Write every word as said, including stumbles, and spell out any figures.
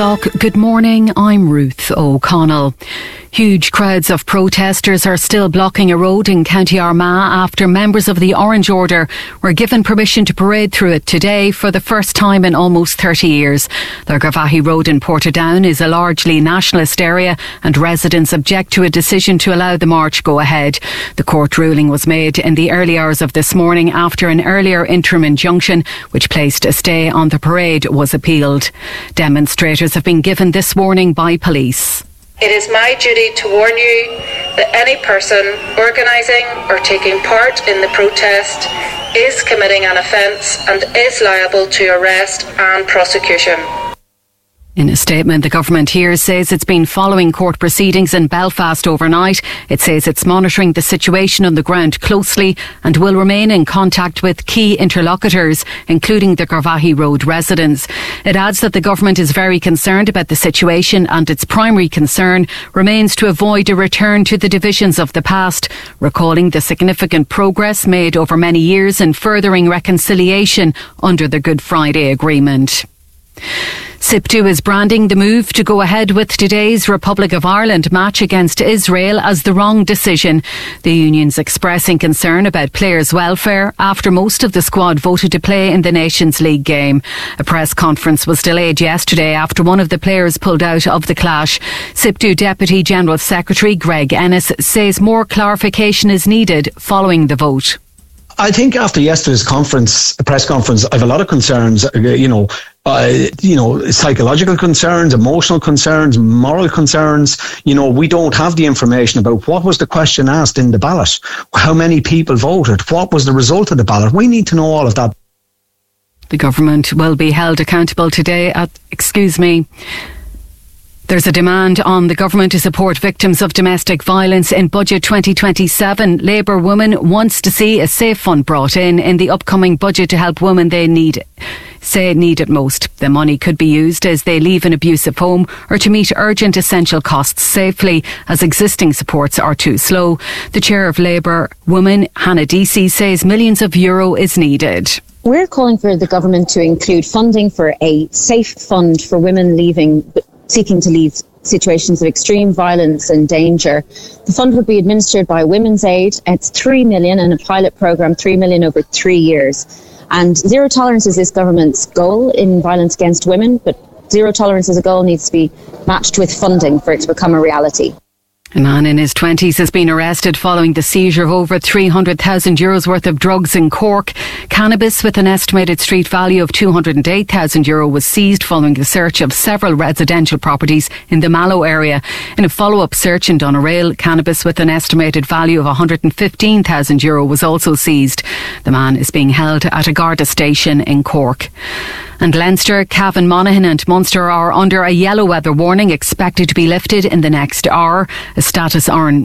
Good morning, I'm Ruth O'Connell. Huge crowds of protesters are still blocking a road in County Armagh after members of the Orange Order were given permission to parade through it today for the first time in almost thirty years. The Garvaghey Road in Portadown is a largely nationalist area and residents object to a decision to allow the march go ahead. The court ruling was made in the early hours of this morning after an earlier interim injunction which placed a stay on the parade was appealed. Demonstrators have been given this warning by police. It is my duty to warn you that any person organising or taking part in the protest is committing an offence and is liable to arrest and prosecution. In a statement, the government here says it's been following court proceedings in Belfast overnight. It says it's monitoring the situation on the ground closely and will remain in contact with key interlocutors, including the Garvaghey Road residents. It adds that the government is very concerned about the situation and its primary concern remains to avoid a return to the divisions of the past, recalling the significant progress made over many years in furthering reconciliation under the Good Friday Agreement. SIPTU is branding the move to go ahead with today's Republic of Ireland match against Israel as the wrong decision. The union's expressing concern about players' welfare after most of the squad voted to play in the Nations League game. A press conference was delayed yesterday after one of the players pulled out of the clash. SIPTU Deputy General Secretary Greg Ennis says more clarification is needed following the vote. I think after yesterday's conference, press conference, I have a lot of concerns, you know, uh, you know, psychological concerns, emotional concerns, moral concerns. You know, we don't have the information about what was the question asked in the ballot, how many people voted, what was the result of the ballot. We need to know all of that. The government will be held accountable today at, excuse me, There's a demand on the government to support victims of domestic violence in Budget twenty twenty-seven. Labour Women wants to see a safe fund brought in in the upcoming budget to help women they need, say need it most. The money could be used as they leave an abusive home or to meet urgent essential costs safely, as existing supports are too slow. The chair of Labour Women, Hannah Deasy, says millions of euro is needed. We're calling for the government to include funding for a safe fund for women leaving seeking to leave situations of extreme violence and danger. The fund would be administered by Women's Aid. It's three million and a pilot programme, three million over three years. And zero tolerance is this government's goal in violence against women, but zero tolerance as a goal needs to be matched with funding for it to become a reality. A man in his twenties has been arrested following the seizure of over three hundred thousand euros worth of drugs in Cork. Cannabis with an estimated street value of two hundred eight thousand euro was seized following the search of several residential properties in the Mallow area. In a follow-up search in Doneraile, cannabis with an estimated value of one hundred fifteen thousand euro was also seized. The man is being held at a Garda station in Cork. And Leinster, Cavan, Monaghan and Munster are under a yellow weather warning expected to be lifted in the next hour. A status orange